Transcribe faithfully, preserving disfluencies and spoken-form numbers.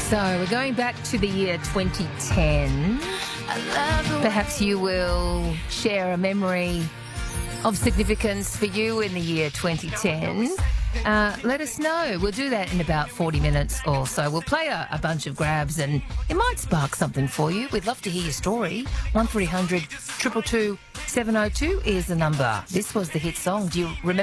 So we're going back to the year twenty ten. Perhaps you will share a memory of significance for you in the year twenty ten. Uh, let us know. We'll do that in about forty minutes or so. We'll play a, a bunch of grabs and it might spark something for you. We'd love to hear your story. one three hundred two two two seven oh two is the number. This was the hit song. Do you remember?